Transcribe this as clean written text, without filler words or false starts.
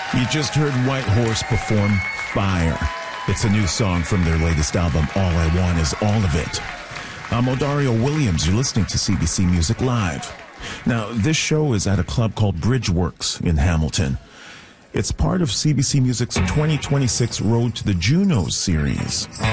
You just heard White Horse perform Fire. It's a new song from their latest album, All I Want Is All of It. I'm Odario Williams. You're listening to CBC Music Live. Now, this show is at a club called Bridgeworks in Hamilton. It's part of CBC Music's 2026 Road to the Junos series.